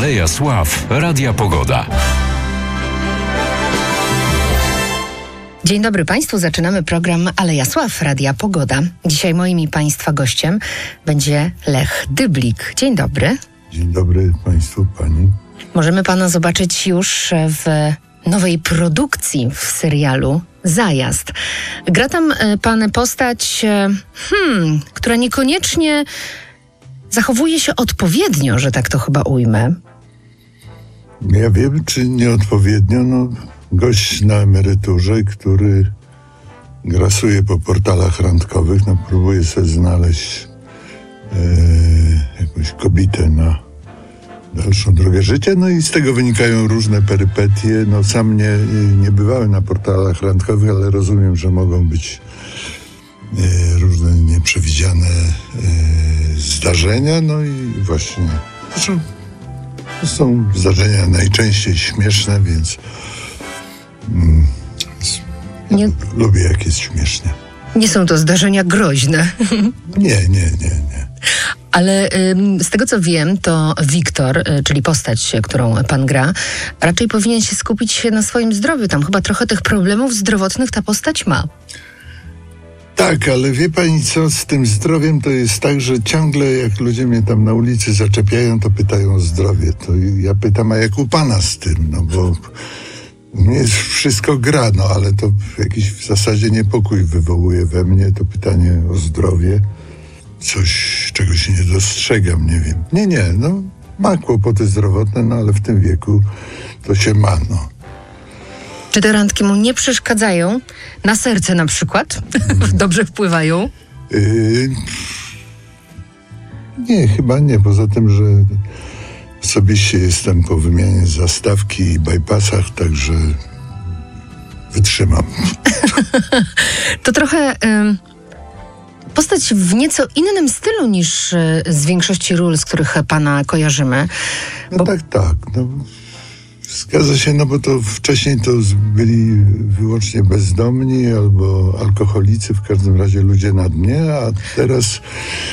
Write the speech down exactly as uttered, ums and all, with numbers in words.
Aleja Sław Radia Pogoda. Dzień dobry Państwu, zaczynamy program Aleja Sław Radia Pogoda. Dzisiaj moim i Państwa gościem będzie Lech Dyblik. Dzień dobry. Dzień dobry Państwu, Pani. Możemy Pana zobaczyć już w nowej produkcji w serialu Zajazd. Gra tam Pan postać, hmm, która niekoniecznie zachowuje się odpowiednio, że tak to chyba ujmę. Ja wiem, czy nieodpowiednio, no gość na emeryturze, który grasuje po portalach randkowych, no próbuje sobie znaleźć e, jakąś kobietę na dalszą drogę życia, no i z tego wynikają różne perypetie. No sam nie, nie bywałem na portalach randkowych, ale rozumiem, że mogą być e, różne nieprzewidziane e, zdarzenia, no i właśnie zresztą to są zdarzenia najczęściej śmieszne, więc mm, Nie, lubię, jak jest śmiesznie. nie są to zdarzenia groźne. Nie, nie, nie, nie. Ale ym, z tego co wiem, to Wiktor, y, czyli postać, którą pan gra, raczej powinien się skupić na swoim zdrowiu. Tam chyba trochę tych problemów zdrowotnych ta postać ma. Tak, ale wie pani co, z tym zdrowiem to jest tak, że ciągle jak ludzie mnie tam na ulicy zaczepiają, to pytają o zdrowie. To ja pytam, a jak u pana z tym? No bo u mnie jest wszystko gra, no ale to jakiś w zasadzie niepokój wywołuje we mnie to pytanie o zdrowie. Coś, czego się nie dostrzegam, nie wiem. Nie, nie, no ma kłopoty zdrowotne, no ale w tym wieku to się ma, no. Czy te randki mu nie przeszkadzają? Na serce na przykład? Dobrze wpływają? Yy, nie, chyba nie. Poza tym, że osobiście jestem po wymianie zastawki i bypassach, także wytrzymam. To trochę ym, postać w nieco innym stylu niż y, z większości ról, z których pana kojarzymy. No Bo- tak, tak. No, zgadza się, no bo to wcześniej to byli wyłącznie bezdomni albo alkoholicy, w każdym razie ludzie na dnie, a teraz